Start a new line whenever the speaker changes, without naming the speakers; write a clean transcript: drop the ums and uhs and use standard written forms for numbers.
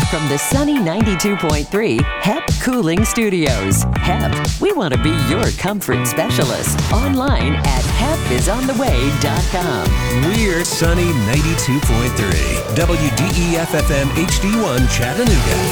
from the sunny 92.3 HEP Cooling Studios. HEP, we want to be your comfort specialist. Online at hepisontheway.com.
We're Sunny 92.3 WDEF FM HD1 Chattanooga.